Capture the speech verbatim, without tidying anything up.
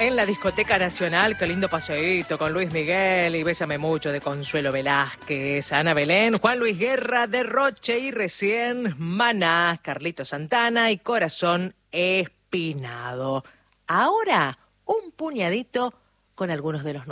en la Discoteca Nacional. Qué lindo paseíto con Luis Miguel y Bésame Mucho de Consuelo Velázquez, Ana Belén, Juan Luis Guerra de Roche y recién Maná, Carlito Santana y Corazón Espinado. Ahora, un puñadito con algunos de los